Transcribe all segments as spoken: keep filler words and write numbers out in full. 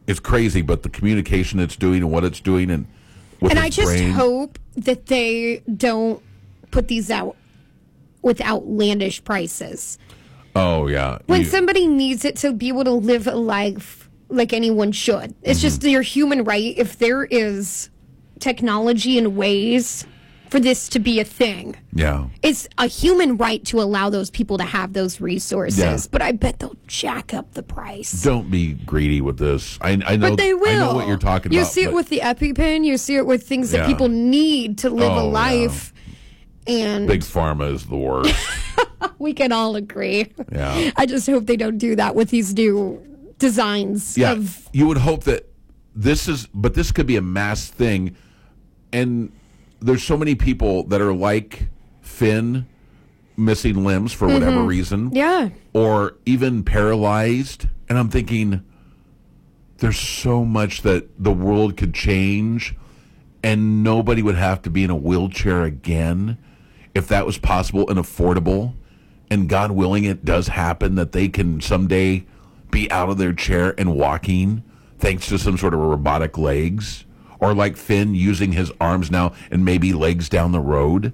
it's crazy, but the communication it's doing and what it's doing, and with and its I just brain, hope that they don't put these out with outlandish prices. Oh yeah, When You- somebody needs it to be able to live a life like anyone should, it's Mm-hmm. just your human right. If there is technology and ways for this to be a thing, yeah. it's a human right to allow those people to have those resources. Yeah. But I bet they'll jack up the price. Don't be greedy with this. I, I know. But they will. I know what you're talking you about. You see it but- with the EpiPen. You see it with things that Yeah. people need to live Oh, a life. And Big Pharma is the worst. we can all agree. Yeah. I just hope they don't do that with these new designs Yeah, of you would hope that this is, but this could be a mass thing, and there's so many people that are like Finn, missing limbs for whatever reason, yeah. or even paralyzed, and I'm thinking, there's so much that the world could change, and nobody would have to be in a wheelchair again if that was possible and affordable, and God willing, it does happen that they can someday be out of their chair and walking thanks to some sort of robotic legs, or like Finn using his arms now and maybe legs down the road.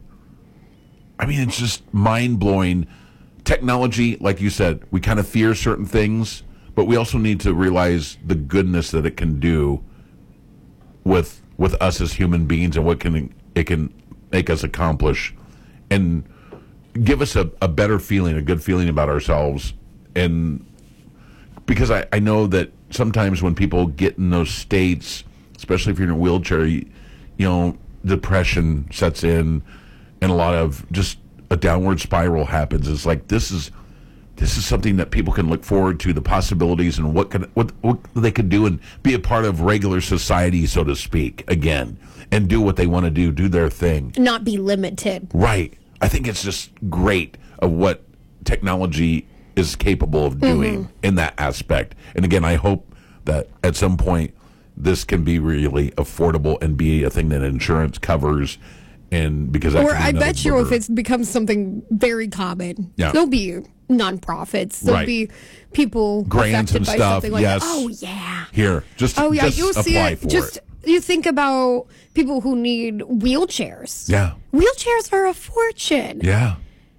I mean, it's just mind-blowing. Technology, like you said, we kind of fear certain things, but we also need to realize the goodness that it can do with with us as human beings, and what can it can make us accomplish, and give us a, a better feeling, a good feeling about ourselves. And because I, I know that sometimes when people get in those states, especially if you're in a wheelchair, you, you know, depression sets in, and a lot of just a downward spiral happens. It's like this is this is something that people can look forward to, the possibilities and what could what what they could do and be a part of regular society, so to speak, again, and do what they want to do, do their thing. Not be limited. Right. I think it's just great of what technology is capable of doing Mm-hmm. in that aspect. And again, I hope that at some point this can be really affordable and be a thing that insurance covers. And because that Or could be I another bet you booger. if it's becomes something very common, Yeah. there'll be nonprofits. There'll Right. be people Grants affected and by stuff, something like yes. that. Oh, yeah. Here, just, Oh, yeah. just You'll see apply it. for Just it. you think about people who need wheelchairs. Yeah. Wheelchairs are a fortune. Yeah.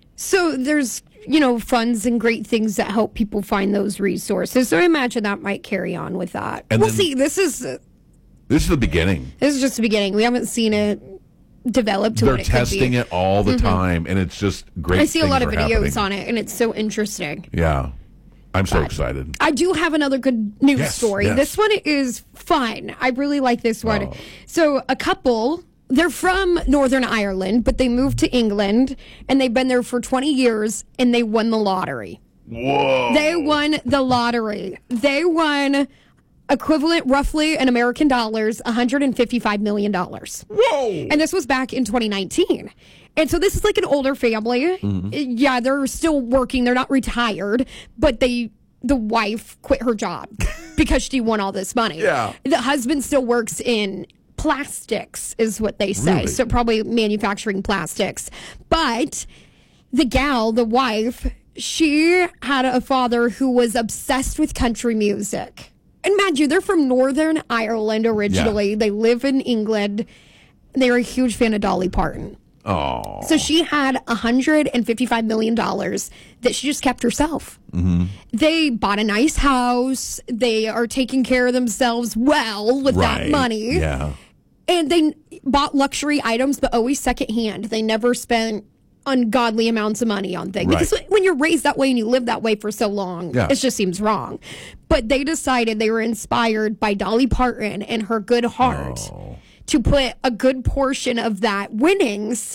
So there's, you know, funds and great things that help people find those resources. So I imagine that might carry on with that. And we'll then- see. This is uh, This is the beginning. this is just the beginning. We haven't seen it develop to They're what it could testing be. it all the time, and it's just great. I see a things lot of are videos happening. on it, and it's so interesting. Yeah. I'm so excited. I do have another good news Yes, story. yes. This one is fun. I really like this one. Oh. So, a couple, they're from Northern Ireland, but they moved to England, and they've been there for twenty years, and they won the lottery. Whoa. They won the lottery. They won equivalent, roughly, in American dollars, one hundred fifty-five million dollars. Whoa. And this was back in twenty nineteen. And so this is like an older family. Mm-hmm. Yeah, they're still working. They're not retired, but they the wife quit her job because she won all this money. Yeah. The husband still works in plastics is what they say. Really? So probably manufacturing plastics. But the gal, the wife, she had a father who was obsessed with country music. And mind you, they're from Northern Ireland originally. Yeah. They live in England. They're a huge fan of Dolly Parton. Oh. So she had one hundred fifty-five million dollars that she just kept herself. Mm-hmm. They bought a nice house. They are taking care of themselves well with that Right. money. Yeah. And they bought luxury items, but always secondhand. They never spent ungodly amounts of money on things. Right. Because when you're raised that way and you live that way for so long, Yeah. it just seems wrong. But they decided they were inspired by Dolly Parton and her good heart Oh. to put a good portion of that winnings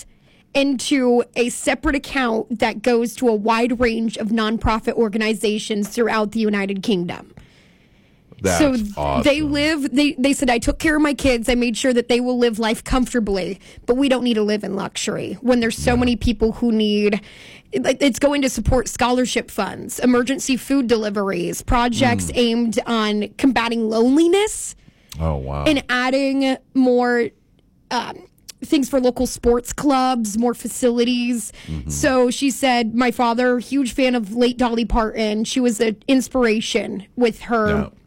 into a separate account that goes to a wide range of nonprofit organizations throughout the United Kingdom. That's so awesome. they live, they, they said, I took care of my kids. I made sure that they will live life comfortably, but we don't need to live in luxury when there's so many people who need, it- it's going to support scholarship funds, emergency food deliveries, projects Mm. aimed on combating loneliness Oh, wow. and adding more um, things for local sports clubs, more facilities. Mm-hmm. So she said, my father, huge fan of late Dolly Parton. She was an inspiration with her Yeah.